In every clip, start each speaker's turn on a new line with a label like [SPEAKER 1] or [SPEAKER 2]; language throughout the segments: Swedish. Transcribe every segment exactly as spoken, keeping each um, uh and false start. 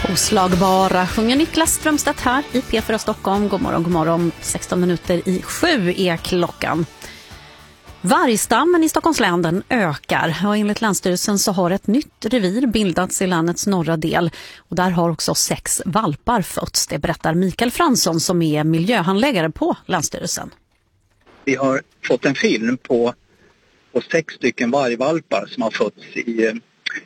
[SPEAKER 1] Oslagbara sjunger Niklas Strömstedt här i P fyra Stockholm. God morgon, god morgon. sexton minuter i sju är klockan. Vargstammen i Stockholms län den ökar och enligt Länsstyrelsen så har ett nytt revir bildats i landets norra del och där har också sex valpar fötts. Det berättar Mikael Fransson som är miljöhandläggare på Länsstyrelsen.
[SPEAKER 2] Vi har fått en film på, på sex stycken vargvalpar som har fötts i,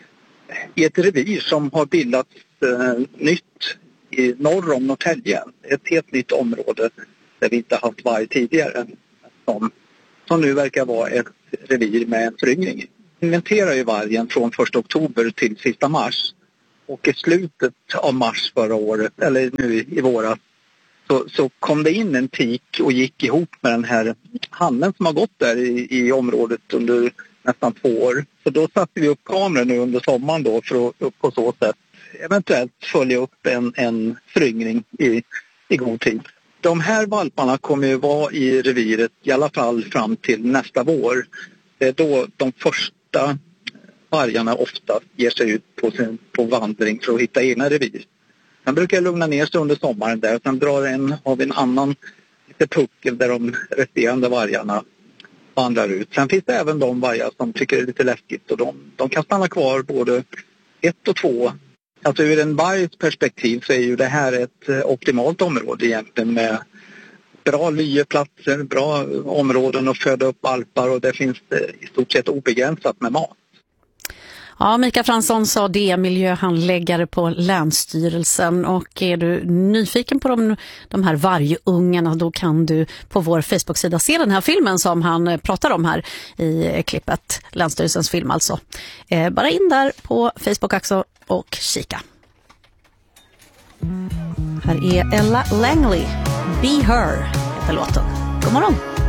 [SPEAKER 2] i ett revir som har bildats eh, nytt i norr om Norrtälje. Ett helt nytt område där vi inte haft varg tidigare som som nu verkar vara ett revir med en föryngring. Inventerar ju vargen från första oktober till sista mars. Och i slutet av mars förra året, eller nu i våras, så, så kom det in en tik och gick ihop med den här hannen som har gått där i, i området under nästan två år. Så då satte vi upp kameran nu under sommaren då för att på så sätt eventuellt följa upp en, en föryngring i, i god tid. De här valparna kommer ju vara i reviret i alla fall fram till nästa vår. Det är då de första vargarna ofta ger sig ut på, sin, på vandring för att hitta egna revir. Sen brukar jag lugna ner sig under sommaren där. Sen drar en, har vi en annan lite puckel där de resterande vargarna vandrar ut. Sen finns det även de vargar som tycker det är lite läskigt. Och de, de kan stanna kvar både ett och två. Alltså ur en vargs perspektiv så är ju det här ett optimalt område egentligen med bra lyeplatser, bra områden att föda upp valpar och det finns i stort sett obegränsat med mat.
[SPEAKER 1] Ja, Mikael Fransson sa det, miljöhandläggare på Länsstyrelsen. Och är du nyfiken på de, de här vargungarna, då kan du på vår Facebook-sida se den här filmen som han pratar om här i klippet. Länsstyrelsens film alltså. Eh, bara in där på Facebook också och kika. Här är Ella Langley. Be Her heter låten. God morgon!